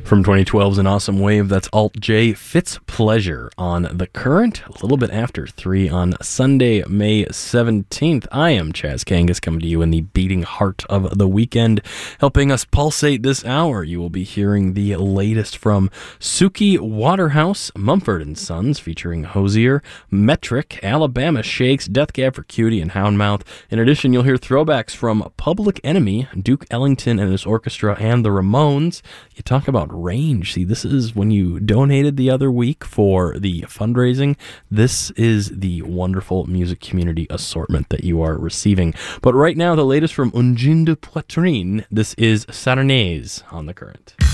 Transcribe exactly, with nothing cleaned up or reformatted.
From twenty twelve's An Awesome Wave, that's Alt J, Fitz Pleasure on The Current, a little bit after three on Sunday, May seventeenth. I am Chaz Kangas, coming to you in the beating heart of the weekend. Helping us pulsate this hour, you will be hearing the latest from Suki Waterhouse, Mumford and Sons, featuring Hozier, Metric, Alabama Shakes, Death Cab for Cutie, and Houndmouth. In addition, you'll hear throwbacks from Public Enemy, Duke Ellington and his orchestra, and the Ramones. You talk about range. See, this is when you donated the other week for the fundraising. This is the wonderful music community assortment that you are receiving. But right now, the latest from Ungine de Poitrine. This is Sarnaise on The Current.